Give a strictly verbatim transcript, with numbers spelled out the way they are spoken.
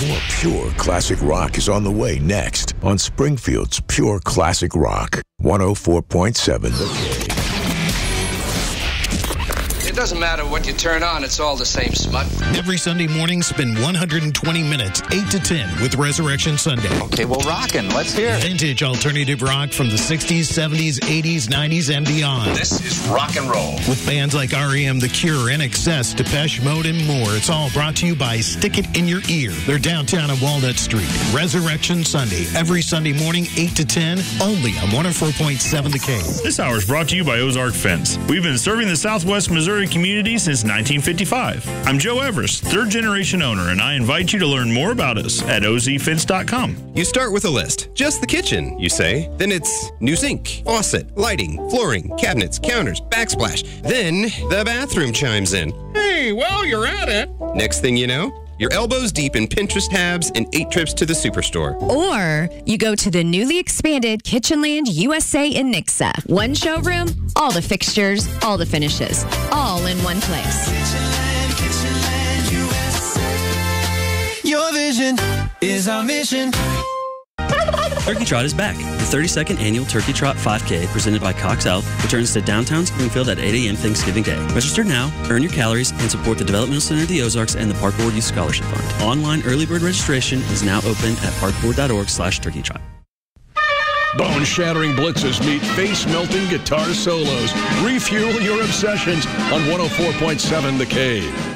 More pure classic rock is on the way next on Springfield's Pure Classic Rock. one oh four point seven The K. It doesn't matter what you turn on, it's all the same smut. Every Sunday morning, spend one hundred twenty minutes, eight to ten, with Resurrection Sunday. Okay, well, rockin'. Let's hear it. Vintage alternative rock from the sixties, seventies, eighties, nineties, and beyond. This is rock and roll. With bands like R E M, The Cure, N X S, Depeche Mode, and more. It's all brought to you by Stick It In Your Ear. They're downtown on Walnut Street. Resurrection Sunday, every Sunday morning, eight to ten, only on one oh four point seven The K. This hour is brought to you by Ozark Fence. We've been serving the Southwest Missouri community since nineteen fifty-five. I'm Joe Everest, third generation owner, and I invite you to learn more about us at O Z fence dot com. You start with a list. Just the kitchen, you say. Then it's new sink, faucet, lighting, flooring, cabinets, counters, backsplash. Then the bathroom chimes in. Hey, well, you're at it. Next thing you know, you're elbows deep in Pinterest tabs and eight trips to the superstore. Or you go to the newly expanded Kitchenland U S A in Nixa. One showroom, all the fixtures, all the finishes, all in one place. Kitchenland, Kitchenland, U S A. Your vision is our mission. Turkey Trot is back. The thirty-second annual Turkey Trot five K, presented by Cox Health, returns to downtown Springfield at eight a.m. Thanksgiving Day. Register now, earn your calories, and support the Developmental Center of the Ozarks and the Park Board Youth Scholarship Fund. Online early bird registration is now open at parkboard.org slash turkey trot. Bone-shattering blitzes meet face-melting guitar solos. Refuel your obsessions on one oh four point seven The Cave.